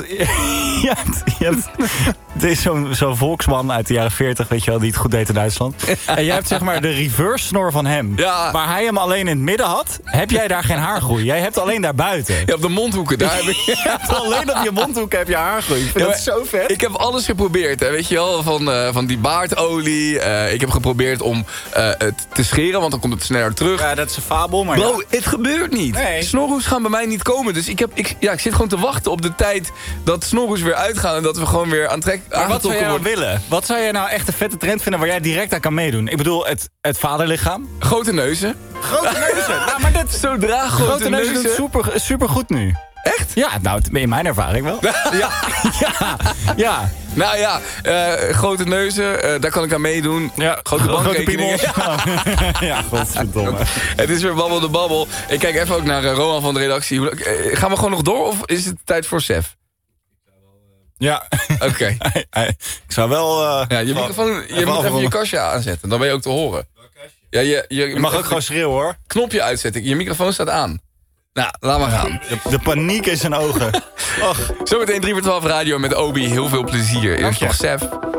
het is zo'n volksman uit de jaren 40, weet je wel, die het goed deed in Duitsland. En jij hebt zeg maar de reverse snor van hem. Ja. Waar hij hem alleen in het midden had, heb jij daar geen haargroei. Jij hebt alleen daar buiten. Ja, op de mondhoeken, daar heb ik... Je hebt alleen op je mondhoeken heb je haargroei. Ik vind dat zo vet. Ik heb alles geprobeerd, hè, weet je wel, van die baardolie. Ik heb geprobeerd om het te scheren, want dan komt het sneller terug. Ja, dat is een fabel, maar Bro, het gebeurt niet. Nee. Snorhoes gaan bij mij niet komen. Dus ik zit gewoon te wachten op de tijd dat snorhoes weer uitgaan... en dat we gewoon weer Maar wat zou aangetrokken jij nou worden. willen? Wat zou jij nou echt een vette trend vinden waar jij direct aan kan meedoen? Ik bedoel, het vaderlichaam. Grote neuzen. Grote neuzen. Nou, maar dit Zodra grote neuzen doen super goed nu. Echt? Ja, nou, in mijn ervaring wel. Ja. Nou ja, grote neuzen, daar kan ik aan meedoen. Ja, grote bankrekeningen. Ja, godverdomme. Het is weer Babbel de Babbel. Ik kijk even ook naar Rohan van de redactie. Gaan we gewoon nog door of is het tijd voor Sef? Ja. Oké. Ik zou wel... Ja, je microfoon, je moet even je kastje aanzetten. Dan ben je ook te horen. Ja, je mag ook gewoon schreeuwen, hoor. Knopje uitzetten. Je microfoon staat aan. Nou, laat maar gaan. De paniek in zijn ogen. Zometeen 3 voor 12 radio met Obi. Heel veel plezier. Eerst nog Sef.